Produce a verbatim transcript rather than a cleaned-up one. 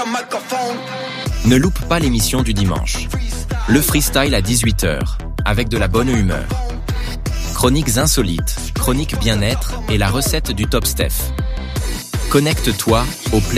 Ne loupe pas l'émission du dimanche. Le freestyle à dix-huit heures, avec de la bonne humeur. Chroniques insolites, chroniques bien-être et la recette du Top Steph. Connecte-toi au